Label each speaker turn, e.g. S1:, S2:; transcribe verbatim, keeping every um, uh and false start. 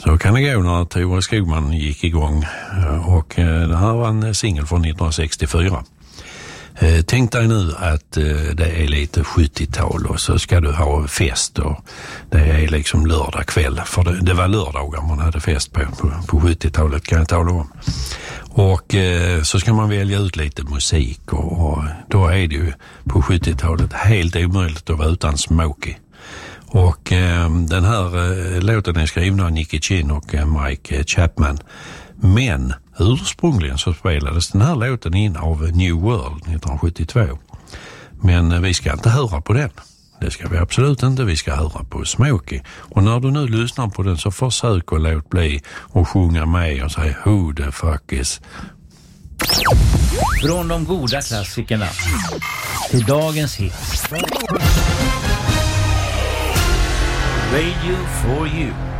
S1: Så kan det gå när Tore Skogman gick igång, och det här var en singel från nittonhundrasextiofyra. Tänk dig nu att det är lite sjuttiotal och så ska du ha fest, och det är liksom lördag kväll, för det, det var lördagar man hade fest på, på, på sjuttiotalet, kan jag tala om. Och eh, så ska man välja ut lite musik, och, och då är det ju på sjuttiotalet helt omöjligt att vara utan Smokey. Och eh, den här eh, låten är skriven av Nicky Chinn och eh, Mike Chapman. Men ursprungligen så spelades den här låten in av New World nittonhundrasjuttiotvå. Men eh, vi ska inte höra på den. Det ska vi absolut inte. Vi ska höra på Smokey. Och när du nu lyssnar på den så försök att låt bli och sjunga med och säga Who the fuck is...
S2: Från de goda klassikerna till dagens hits. Radio for you.